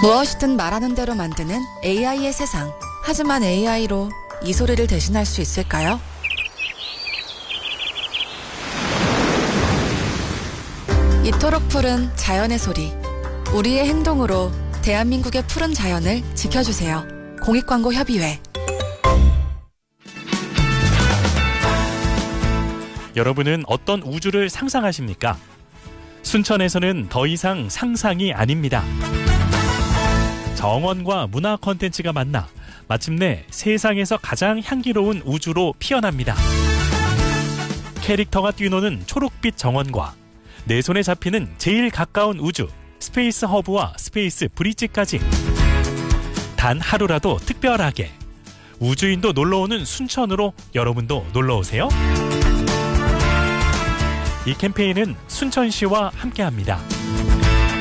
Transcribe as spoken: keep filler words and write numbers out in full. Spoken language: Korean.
무엇이든 말하는 대로 만드는 에이아이의 세상. 하지만 에이아이로 이 소리를 대신할 수 있을까요? 이토록 푸른 자연의 소리. 우리의 행동으로 대한민국의 푸른 자연을 지켜주세요. 공익광고협의회. 여러분은 어떤 우주를 상상하십니까? 순천에서는 더 이상 상상이 아닙니다. 정원과 문화 콘텐츠가 만나 마침내 세상에서 가장 향기로운 우주로 피어납니다. 캐릭터가 뛰노는 초록빛 정원과 내 손에 잡히는 제일 가까운 우주 스페이스 허브와 스페이스 브릿지까지 단 하루라도 특별하게 우주인도 놀러오는 순천으로 여러분도 놀러오세요. 이 캠페인은 순천시와 함께합니다.